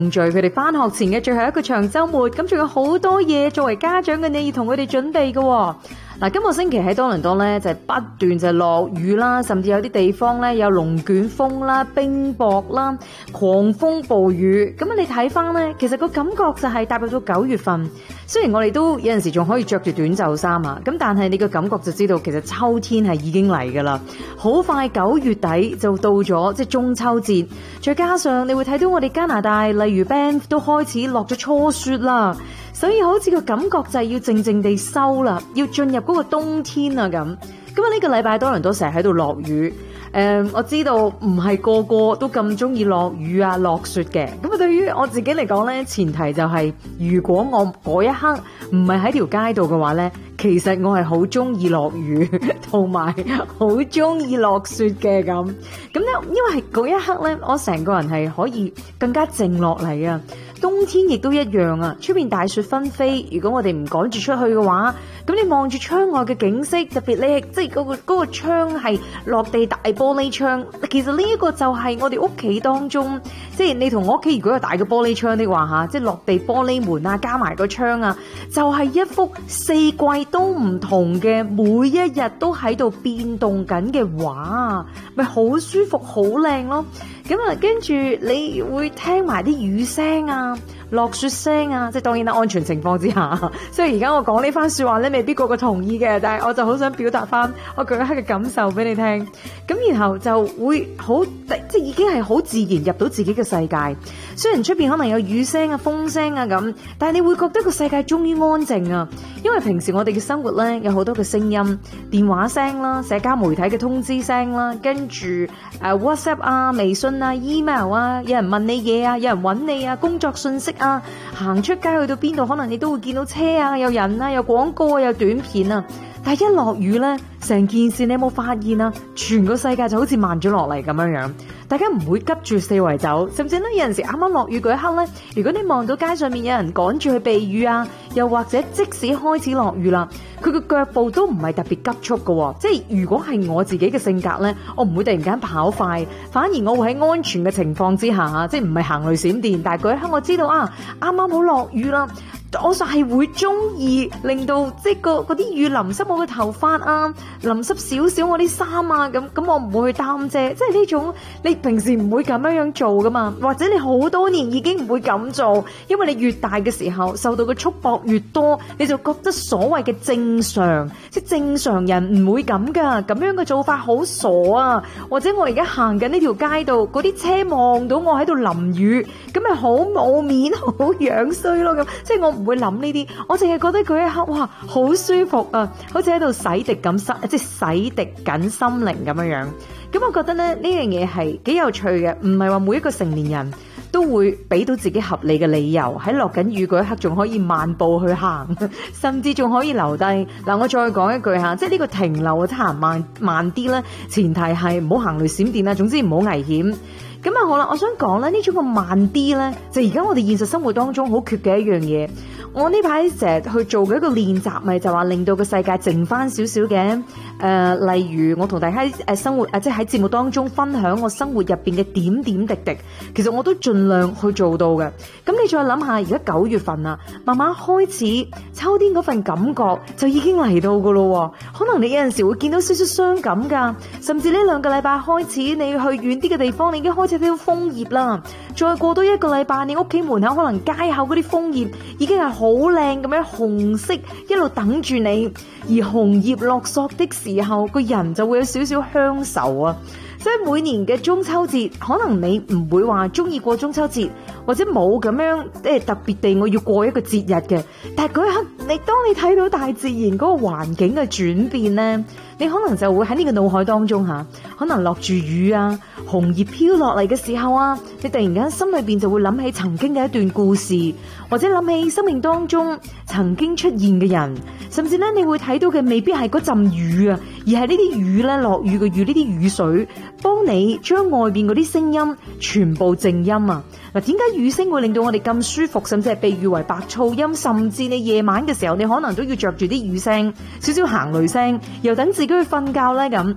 序佢哋翻學前嘅最後一個長週末，咁仲有好多嘢作為家長嘅你要同佢哋準備嘅喎。嗱，今個星期喺多倫多咧就係不斷就落雨啦，甚至有啲地方咧有龍捲風啦、冰雹啦、狂風暴雨。咁你睇翻咧，其實個感覺就係踏入到9月份。雖然我哋都有陣時仲可以着住短袖衫啊，咁但係你個感覺就知道其實秋天係已經嚟噶啦。好快9月底就到咗即係中秋節，再加上你會睇到我哋加拿大例如 Banff 都開始落咗初雪啦。所以好似個感覺就係要靜靜地收啦，要進入嗰個冬天啊咁。咁啊呢個禮拜多倫多成日喺度落雨，我知道唔係個個都咁中意落雨啊落雪嘅。咁啊對於我自己嚟講咧，前提就係如果我嗰一刻唔係喺條街度嘅話咧，其實我係好中意落雨，同埋好中意落雪嘅咁。咁咧因為係嗰一刻咧，我成個人係可以更加靜落嚟啊。冬天亦都一樣啊，出邊大雪紛飛，如果我哋唔趕住出去嘅話，咁你望住窗外嘅景色，特別你係即係嗰個窗係落地大玻璃窗，其實呢一個就係我哋屋企當中，即係你同我屋企如果有大嘅玻璃窗的話吓，即係落地玻璃門啊，加埋個窗啊，就係一幅四季都唔同嘅，每一日都喺度變動緊嘅畫，咪好舒服好靚咯。咁啊，跟住你會聽埋啲雨聲啊、落雪聲啊，即係當然啦，安全情況之下。所以而家我講呢番說話咧，未必個個同意嘅，但係我就好想表達翻我嗰一刻嘅感受俾你聽。咁然後就會好，即係已經係好自然入到自己嘅世界。雖然出邊可能有雨聲啊、風聲啊咁，但係你會覺得個世界終於安靜啊。因為平時我哋嘅生活咧有好多嘅聲音，電話聲啦、社交媒體嘅通知聲啦，跟住WhatsApp 啊、微信啊、email 啊，有人問你嘢啊，有人揾你啊，工作信息啊，行出街去到邊度，可能你都會見到車啊、有人啊、有廣告啊、有短片啊。但係一落雨咧，成件事你有冇發現啊？全個世界就好似慢咗落嚟咁樣樣，大家唔會急住四圍走，甚至咧有陣時啱啱落雨嗰一刻咧，如果你望到街上面有人趕住去避雨啊，又或者即使開始落雨啦，佢嘅腳步都唔係特別急速嘅，即係如果係我自己嘅性格咧，我唔會突然間跑快，反而我會喺安全嘅情況之下，即係唔係行雷閃電，但係嗰一刻我知道啊，啱啱好落雨啦。我就係會中意令到即係嗰啲雨淋濕我嘅頭髮啊，淋濕少少我啲衫啊，咁我唔會去擔遮，即係呢種你平時唔會咁樣做噶嘛，或者你好多年已經唔會咁做，因為你越大嘅時候受到嘅束縛越多，你就覺得所謂嘅正常，即係正常人唔會咁噶，咁樣嘅做法好傻啊，或者我而家行緊呢條街度，嗰啲車望到我喺度淋雨，咁咪好冇面，好樣衰咯咁，即係我唔會諗呢啲，我淨係覺得佢一刻哇好舒服啊，好似喺度洗滌咁即係洗滌緊心靈咁樣樣。咁我覺得咧呢樣嘢係幾有趣嘅，唔係話每一個成年人都會俾到自己合理嘅理由喺落緊雨嗰一刻仲可以漫步去行，甚至仲可以留低。嗱，我再講一句吓，即係呢個停留得行慢啲咧，前提係唔好行雷閃電啊，總之唔好危險。咁啊好啦，我想講咧呢種個慢啲咧，就而家我哋現實生活當中好缺嘅一樣嘢。我呢排成日去做嘅一個練習，咪就話令到個世界靜翻少少嘅。例如我同大家生活即係喺節目當中分享我生活入邊嘅點點滴滴，其實我都盡量去做到嘅。咁你再諗下，而家9月份啦，慢慢開始秋天嗰份感覺就已經嚟到噶咯。可能你有陣時會見到少少傷感噶，甚至呢2個禮拜開始，你去遠啲嘅地方，你已經開始睇到楓葉啦。再過多1個禮拜，你屋企門口可能街口嗰啲楓葉已經係好靚咁樣紅色，一路等住你。而紅葉落索的時候，個人就會有少少鄉愁啊。所以每年嘅中秋節，可能你唔會話中意過中秋節，或者冇咁樣特別地我要過一個節日嘅。但係嗰一刻，當你睇到大自然嗰個環境嘅轉變呢，你可能就會喺呢個腦海當中可能落住雨啊，紅葉飄落嚟嘅時候啊，你突然間心裏邊就會諗起曾經嘅一段故事，或者諗起生命當中曾經出現嘅人，甚至咧你會睇到嘅未必係嗰陣雨啊，而係呢啲雨咧，落雨嘅雨，呢啲雨水幫你將外邊嗰啲聲音全部靜音啊。嗱，點解雨聲會令到我哋咁舒服，甚至係被譽為白噪音，甚至你夜晚嘅時候你可能都要着住啲雨聲，少少行雷聲，又等自己去瞓覺咧咁。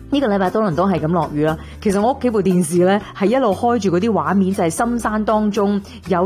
呢個禮拜多倫多係咁落雨啦，其實我屋企部電視咧係一路開住嗰啲畫面，就係深山當中有